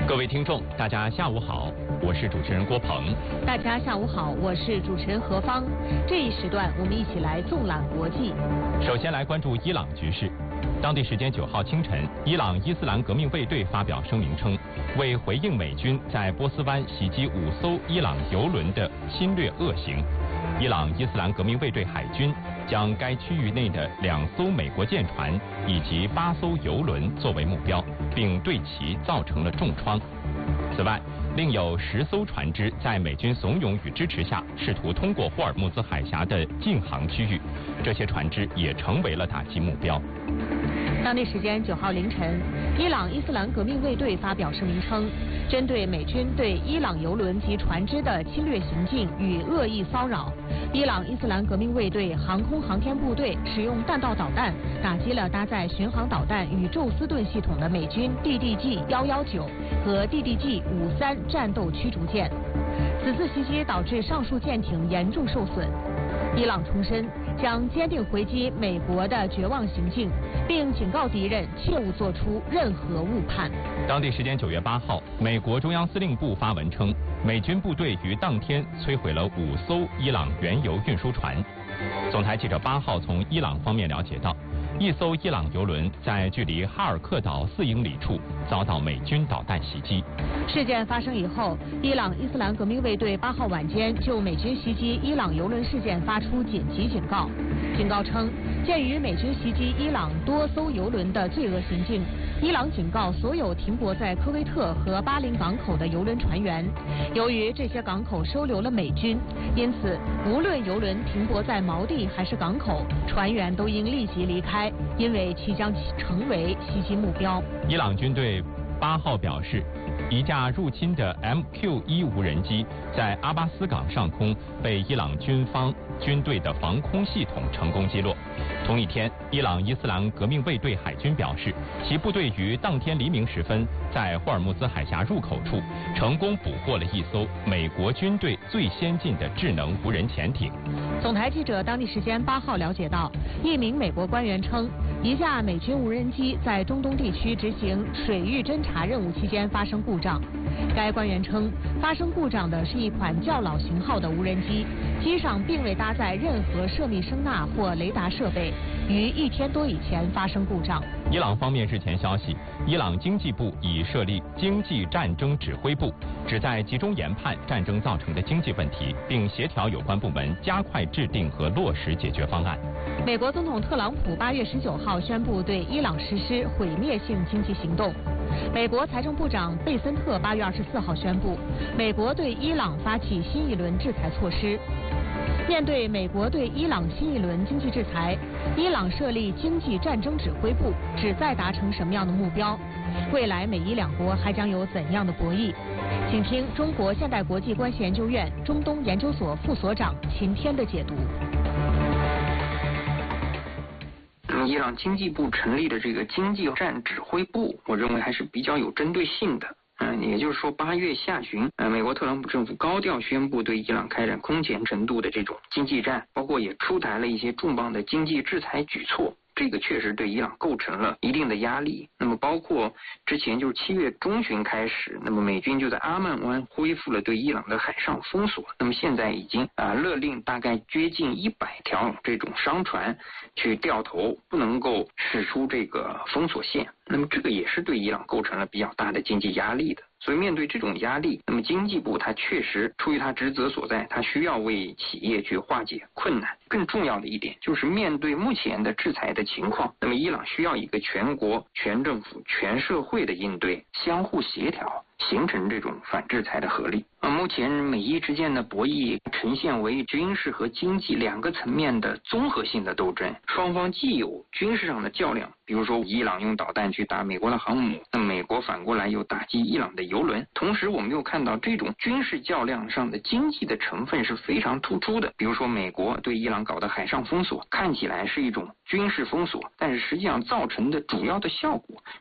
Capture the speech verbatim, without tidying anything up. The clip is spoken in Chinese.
各位听众，大家下午好，我是主持人郭鹏。 大家下午好，我是主持人何芳。这一时段，我们一起来纵览国际。 首先来关注伊朗局势。当地时间九号清晨，伊朗伊斯兰革命卫队发表声明称，为回应美军在波斯湾袭击五艘伊朗油轮的侵略恶行，伊朗伊斯兰革命卫队海军将该区域内的两艘美国舰船以及八艘油轮作为目标，并对其造成了重创。此外，另有十艘船只在美军怂恿与支持下，试图通过霍尔木兹海峡的禁航区域，这些船只也成为了打击目标。 当地时间九号凌晨，伊朗伊斯兰革命卫队发表声明称，针对美军对伊朗油轮及船只的侵略行径与恶意骚扰，伊朗伊斯兰革命卫队航空航天部队使用弹道导弹打击了搭载巡航导弹与宙斯盾系统的美军 D D G 一一九和 D D G 五三战斗驱逐舰。此次袭击导致上述舰艇严重受损。伊朗重申将坚定回击美国的绝望行径，并警告敌人切勿做出任何误判。 当地时间九月八号，美国中央司令部发文称，美军部队于当天摧毁了五艘伊朗原油运输船。总台记者八号从伊朗方面了解到，一艘伊朗油轮在距离哈尔克岛四英里处遭到美军导弹袭击。 事件发生以后，伊朗伊斯兰革命卫队八号晚间就美军袭击伊朗油轮事件发出紧急警告。警告称，鉴于美军袭击伊朗多艘油轮的罪恶行径，伊朗警告所有停泊在科威特和巴林港口的油轮船员，由于这些港口收留了美军，因此无论油轮停泊在锚地还是港口，船员都应立即离开，因为其将成为袭击目标。 伊朗军队八号表示，一架入侵的 M Q 一无人机在阿巴斯港上空被伊朗军方军队的防空系统成功击落。同一天，伊朗伊斯兰革命卫队海军表示，其部队于当天黎明时分在霍尔木兹海峡入口处成功捕获了一艘美国军队最先进的智能无人潜艇。 总台记者当地时间八号了解到，一名美国官员称，一架美军无人机在中东地区执行水域侦察任务期间发生故障。该官员称，发生故障的是一款较老型号的无人机，机上并未搭载任何射密声纳或雷达设备，于一天多以前发生故障。 伊朗方面日前消息，伊朗经济部已设立经济战争指挥部，旨在集中研判战争造成的经济问题，并协调有关部门加快制定和落实解决方案。 美国总统特朗普八月十九号宣布对伊朗实施毁灭性经济行动。美国财政部长贝森特八月二十四号宣布，美国对伊朗发起新一轮制裁措施。面对美国对伊朗新一轮经济制裁，伊朗设立经济战争指挥部，旨在达成什么样的目标？未来美伊两国还将有怎样的博弈？请听中国现代国际关系研究院中东研究所副所长秦天的解读。 伊朗经济部成立的这个经济战指挥部，我认为还是比较有针对性的。嗯，也就是说，八月下旬，呃，美国特朗普政府高调宣布对伊朗开展空前程度的这种经济战，包括也出台了一些重磅的经济制裁举措。这个确实对伊朗构成了一定的压力。那么包括之前就是七月中旬开始，那么美军就在阿曼湾恢复了对伊朗的海上封锁。那么现在已经啊、呃、勒令大概接近一百条这种商船去掉头，不能够驶出这个封锁线。那么这个也是对伊朗构成了比较大的经济压力的。所以面对这种压力，那么经济部它确实出于它职责所在，它需要为企业去化解困难。更重要的一点就是面对目前的制裁的情况，那么伊朗需要一个全国、全政府、全社会的应对，相互协调，形成这种反制裁的合力。啊，目前美伊之间的博弈呈现为军事和经济两个层面的综合性的斗争，双方既有军事上的较量，比如说伊朗用导弹去打美国的航母，那美国反过来又打击伊朗的油轮，同时我们又看到这种军事较量上的经济的成分是非常突出的。比如说美国对伊朗搞的海上封锁，看起来是一种军事封锁，但是实际上造成的主要的效果